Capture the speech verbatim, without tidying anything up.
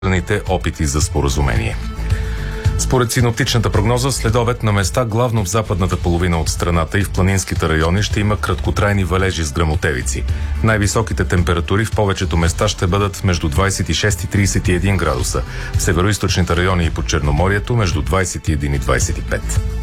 страните опити за споразумение. Според синоптичната прогноза, следобед на места, главно в западната половина от страната и в планинските райони, ще има краткотрайни валежи с гръмотевици. Най-високите температури в повечето места ще бъдат между двадесет и шест и тридесет и един градуса. В североизточните райони и по Черноморието между двадесет и един и двадесет и пет.